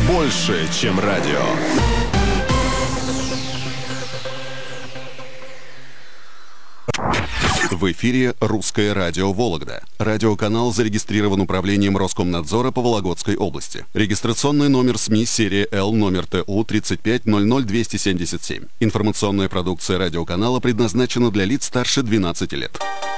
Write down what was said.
Больше, чем радио. В эфире «Русское радио Вологда». Радиоканал зарегистрирован управлением Роскомнадзора по Вологодской области. Регистрационный номер СМИ серия Л номер ТУ 3500277. Информационная продукция радиоканала предназначена для лиц старше 12 лет.